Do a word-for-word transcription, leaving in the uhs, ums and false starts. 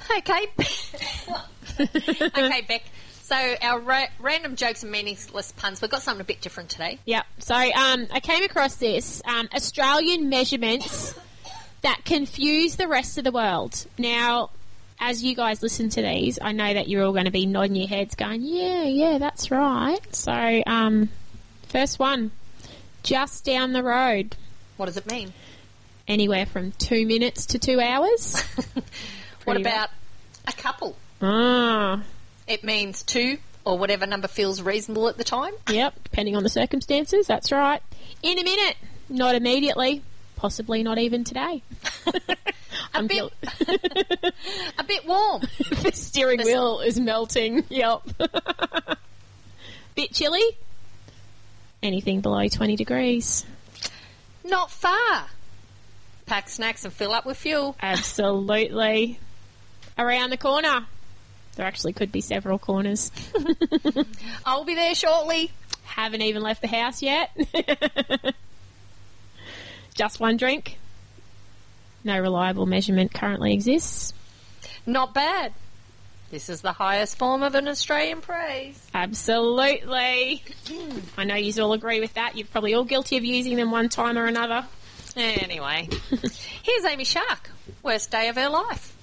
Okay. Okay, Beck. So our ra- random jokes and meaningless puns, we've got something a bit different today. Yep. So um, I came across this. Um, Australian measurements that confuse the rest of the world. Now, as you guys listen to these, I know that you're all going to be nodding your heads going, yeah, yeah, that's right. So um, first one, just down the road. What does it mean? Anywhere from two minutes to two hours. What about a couple? Ah. It means two or whatever number feels reasonable at the time. Yep, depending on the circumstances, that's right. In a minute, not immediately, possibly not even today. a, bit, a bit warm. The steering wheel is melting, yep. Bit chilly? Anything below twenty degrees. Not far. Pack snacks and fill up with fuel. Absolutely. Around the corner. There actually could be several corners. I'll be there shortly. Haven't even left the house yet. Just one drink. No reliable measurement currently exists. Not bad. This is the highest form of an Australian praise. Absolutely. I know you all agree with that. You're probably all guilty of using them one time or another. Anyway, here's Amy Shark. Worst day of her life.